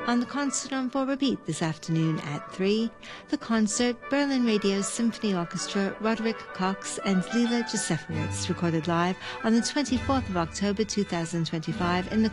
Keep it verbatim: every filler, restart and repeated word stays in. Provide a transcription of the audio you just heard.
On the concert on for repeat this afternoon at three, the concert Berlin Radio Symphony Orchestra, Roderick Cox and Lila Josefowitz, recorded live on the twenty-fourth of October two thousand twenty-five in the